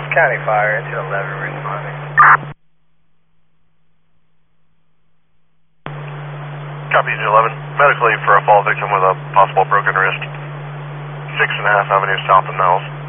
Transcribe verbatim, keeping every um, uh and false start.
County Fire, engine eleven responding. Copy, engine eleven. Medical aid for a fall victim with a possible broken wrist. Six and a half Avenue South of Niles.